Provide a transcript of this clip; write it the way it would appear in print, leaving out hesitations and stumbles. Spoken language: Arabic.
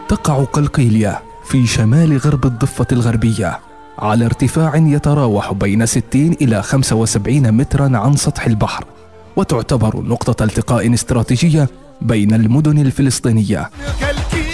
تقع قلقيلية في شمال غرب الضفة الغربية على ارتفاع يتراوح بين 60 إلى 75 مترا عن سطح البحر، وتعتبر نقطة التقاء استراتيجية بين المدن الفلسطينية.